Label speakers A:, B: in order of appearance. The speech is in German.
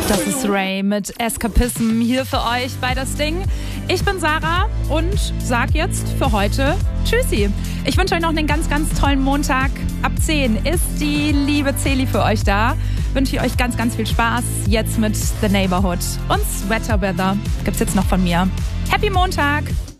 A: Das ist Ray mit Escapism hier für euch bei Das Ding. Ich bin Sarah und sag jetzt für heute Tschüssi. Ich wünsche euch noch einen ganz, ganz tollen Montag. Ab 10 ist die liebe Celi für euch da. Wünsche ich euch ganz, ganz viel Spaß jetzt mit The Neighborhood. Und Sweater Weather gibt's jetzt noch von mir. Happy Montag!